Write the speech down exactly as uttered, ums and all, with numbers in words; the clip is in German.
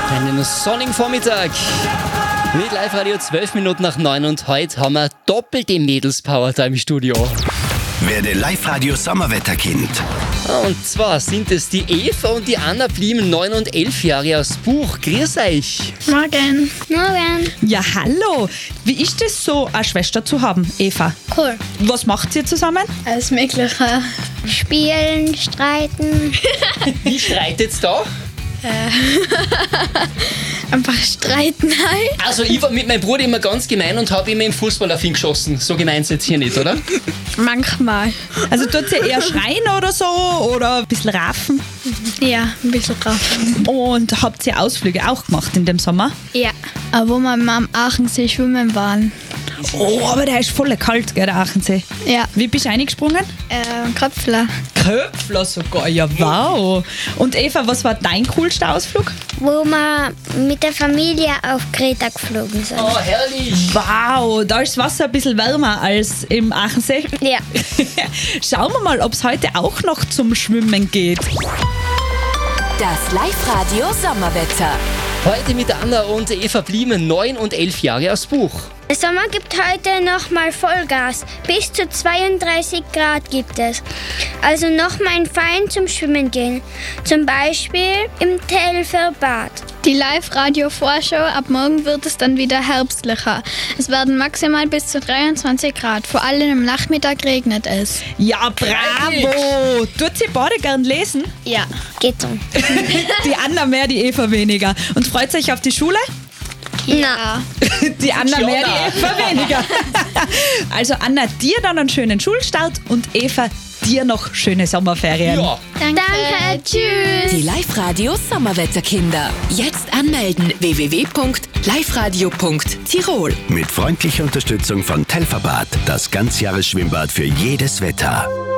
Einen sonnigen Vormittag mit Live-Radio zwölf Minuten nach neun und heute haben wir doppelte Mädelspower da im Studio. Werde Live-Radio Sommerwetterkind. Und zwar sind es die Eva und die Anna blieben neun und elf Jahre aus Buch. Grüß euch. Morgen. Morgen. Ja, hallo. Wie ist es so, eine Schwester zu haben, Eva? Cool. Was macht ihr zusammen? Alles Mögliche. Spielen, streiten. Wie streitet's da? Einfach streiten halt. Also ich war mit meinem Bruder immer ganz gemein und habe immer im Fußball auf ihn geschossen. So gemeint jetzt hier nicht, oder? Manchmal. Also tut ihr eher schreien oder so oder ein bisschen raffen? Ja, ein bisschen drauf. Und habt ihr Ausflüge auch gemacht in dem Sommer? Ja. Aber wo wir am Aachensee schwimmen waren. Oh, aber der ist voll kalt, gell, der Aachensee. Ja. Wie bist du reingesprungen? Äh, Köpfler. Köpfler sogar, ja wow. Und Eva, was war dein coolster Ausflug? Wo wir mit der Familie auf Kreta geflogen sind. Oh, herrlich. Wow, da ist das Wasser ein bisschen wärmer als im Aachensee. Ja. Schauen wir mal, ob es heute auch noch zum Schwimmen geht. Das Live-Radio Sommerwetter. Heute mit Anna und Eva blieben neun und elf Jahre aus Buch. Der Sommer gibt heute nochmal Vollgas. Bis zu zweiunddreißig Grad gibt es. Also nochmal fein zum Schwimmen gehen. Zum Beispiel im Telfer Bad. Die Live-Radio-Vorschau, ab morgen wird es dann wieder herbstlicher. Es werden maximal bis zu dreiundzwanzig Grad. Vor allem am Nachmittag regnet es. Ja, bravo! Tut sie beide gern lesen? Ja. Geht so. Die Anna mehr, die Eva weniger. Und freut euch auf die Schule? Ja. Die Anna mehr, die Eva weniger. Also Anna, dir dann einen schönen Schulstart und Eva, dir noch schöne Sommerferien. Ja. Danke. Danke, tschüss. Die Live-Radio Sommerwetterkinder. Jetzt anmelden w w w punkt live radio punkt tirol. Mit freundlicher Unterstützung von Telferbad, das Ganzjahresschwimmbad für jedes Wetter.